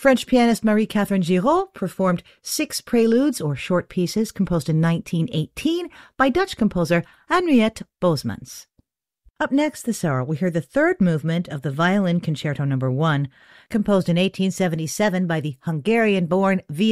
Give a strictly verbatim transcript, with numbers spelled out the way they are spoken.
French pianist Marie-Catherine Giraud performed six preludes or short pieces composed in nineteen eighteen by Dutch composer Henriette Boesmans. Up next this hour, we hear the third movement of the Violin Concerto Number One, composed in eighteen seventy-seven by the Hungarian-born